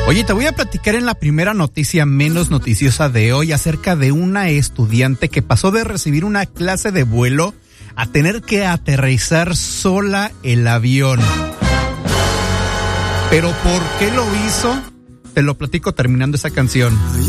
Oye, te voy a platicar en la primera noticia menos noticiosa de hoy acerca de una estudiante que pasó de recibir una clase de vuelo a tener que aterrizar sola el avión. ¿Pero por qué lo hizo? Te lo platico terminando esa canción.